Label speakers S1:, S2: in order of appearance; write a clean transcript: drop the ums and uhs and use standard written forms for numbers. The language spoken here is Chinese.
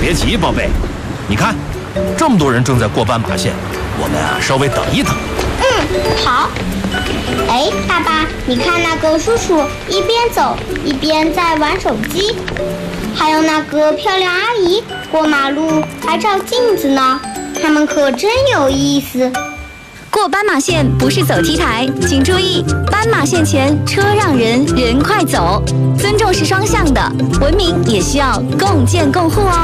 S1: 别急，宝贝，你看，这么多人正在过斑马线，我们啊稍微等一等。
S2: 好。哎，爸爸，你看那个叔叔一边走一边在玩手机，还有那个漂亮阿姨过马路还照镜子呢，他们可真有意思。
S3: 过斑马线不是走 T 台，请注意，斑马线前车让人，人快走，尊重是双向的，文明也需要共建共护哦。